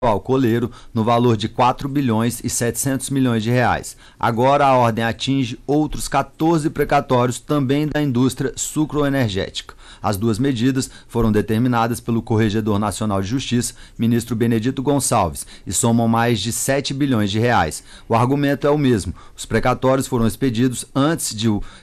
ao Coleiro no valor de 4 bilhões e 700 milhões de reais. Agora a ordem atinge outros 14 precatórios também da indústria sucroenergética. As duas medidas foram determinadas pelo Corregedor Nacional de Justiça, ministro Benedito Gonçalves, e somam mais de 7 bilhões de reais. O argumento é o mesmo. Os precatórios foram expedidos antes de o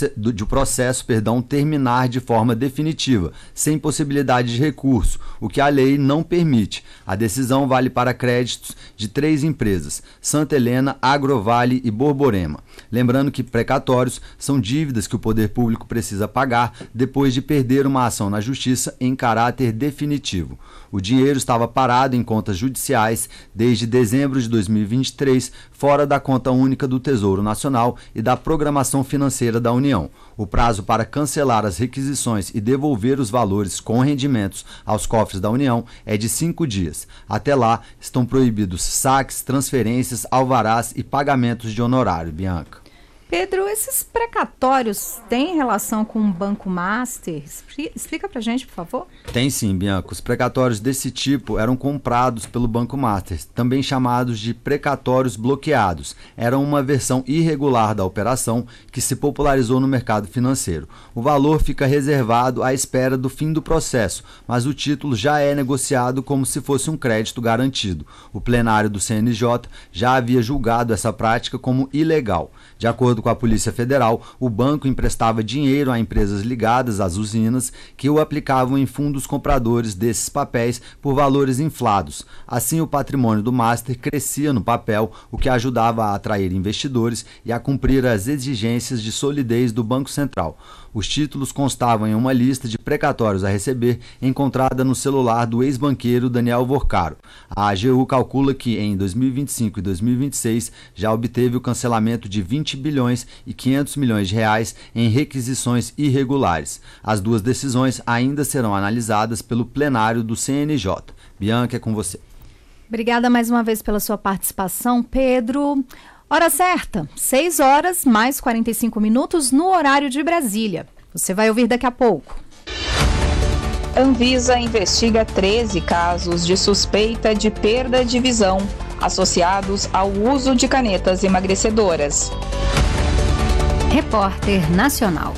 processo terminar de forma definitiva, sem possibilidade de recurso, o que a lei não permite. A decisão vale para créditos de 3 empresas, Santa Helena, Agrovale e Borborema. Lembrando que precatórios são dívidas que o poder público precisa pagar depois de perder uma ação na justiça em caráter definitivo. O dinheiro estava parado em contas judiciais desde dezembro de 2023, fora da conta única do Tesouro Nacional e da Programação Financeira da União. O prazo para cancelar as requisições e devolver os valores com rendimentos aos cofres da União é de 5 dias. Até lá, estão proibidos saques, transferências, alvarás e pagamentos de honorário. Bianca. Pedro, esses precatórios têm relação com o Banco Master? Explica pra gente, por favor. Tem sim, Bianca. Os precatórios desse tipo eram comprados pelo Banco Master, também chamados de precatórios bloqueados. Eram uma versão irregular da operação que se popularizou no mercado financeiro. O valor fica reservado à espera do fim do processo, mas o título já é negociado como se fosse um crédito garantido. O plenário do CNJ já havia julgado essa prática como ilegal. De acordo com a Polícia Federal, o banco emprestava dinheiro a empresas ligadas às usinas que o aplicavam em fundos compradores desses papéis por valores inflados. Assim, o patrimônio do Master crescia no papel, o que ajudava a atrair investidores e a cumprir as exigências de solidez do Banco Central. Os títulos constavam em uma lista de precatórios a receber encontrada no celular do ex-banqueiro Daniel Vorcaro. A AGU calcula que em 2025 e 2026 já obteve o cancelamento de 20 bilhões e 500 milhões de reais em requisições irregulares. As duas decisões ainda serão analisadas pelo plenário do CNJ. Bianca, é com você. Obrigada mais uma vez pela sua participação, Pedro. Hora certa, 6 horas mais 45 minutos no horário de Brasília. Você vai ouvir daqui a pouco. Anvisa investiga 13 casos de suspeita de perda de visão associados ao uso de canetas emagrecedoras. Repórter Nacional.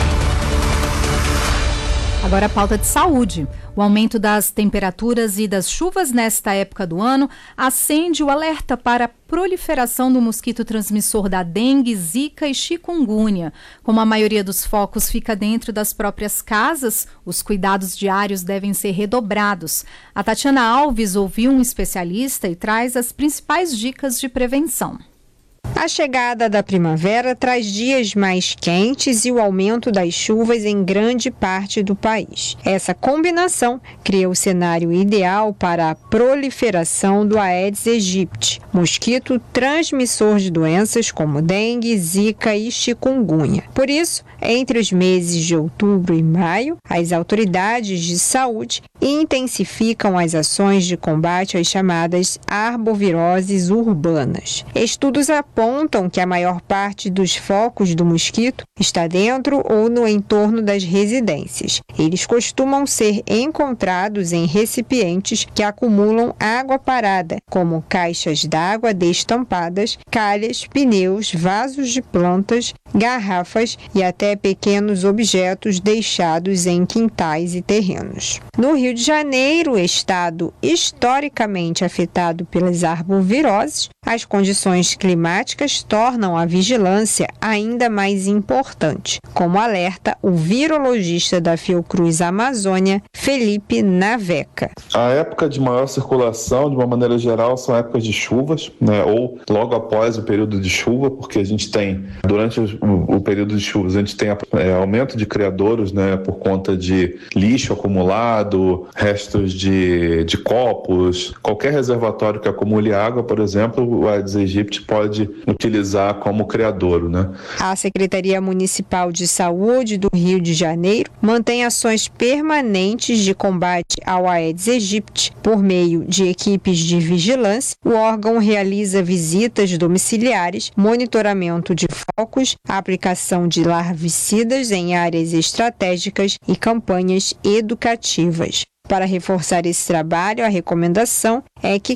Agora a pauta de saúde. O aumento das temperaturas e das chuvas nesta época do ano acende o alerta para a proliferação do mosquito transmissor da dengue, zika e chikungunya. Como a maioria dos focos fica dentro das próprias casas, os cuidados diários devem ser redobrados. A Tatiana Alves ouviu um especialista e traz as principais dicas de prevenção. A chegada da primavera traz dias mais quentes e o aumento das chuvas em grande parte do país. Essa combinação cria o cenário ideal para a proliferação do Aedes aegypti, mosquito transmissor de doenças como dengue, zika e chikungunya. Por isso, entre os meses de outubro e maio, as autoridades de saúde intensificam as ações de combate às chamadas arboviroses urbanas. Estudos apontam que a maior parte dos focos do mosquito está dentro ou no entorno das residências. Eles costumam ser encontrados em recipientes que acumulam água parada, como caixas d'água destampadas, calhas, pneus, vasos de plantas, garrafas e até pequenos objetos deixados em quintais e terrenos. No Rio de Janeiro, estado historicamente afetado pelas arboviroses, as condições climáticas tornam a vigilância ainda mais importante, como alerta o virologista da Fiocruz Amazônia, Felipe Naveca. A época de maior circulação, de uma maneira geral, são épocas de chuvas, ou logo após o período de chuva, porque a gente tem, durante o período de chuvas, a gente tem aumento de criadouros, por conta de lixo acumulado, restos de copos, qualquer reservatório que acumule água, por exemplo, o Aedes aegypti pode utilizar como criadouro. A Secretaria Municipal de Saúde do Rio de Janeiro mantém ações permanentes de combate ao Aedes aegypti. Por meio de equipes de vigilância, o órgão realiza visitas domiciliares, monitoramento de focos, aplicação de larvicidas em áreas estratégicas e campanhas educativas. Para reforçar esse trabalho, a recomendação é que